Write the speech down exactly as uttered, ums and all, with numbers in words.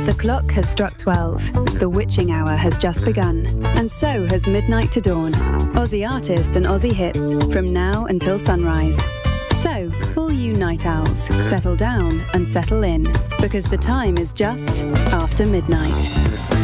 The clock has struck twelve, the witching hour has just begun, and so has Midnight to Dawn, Aussie artist and Aussie hits from now until sunrise. So, all you night owls, settle down and settle in, because the time is just after midnight.